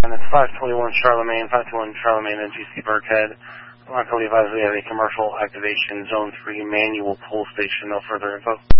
And it's 521 Charlemagne, NGC Burkhead. I'm not going to advise we have a commercial activation, Zone 3 manual pull station. No further info.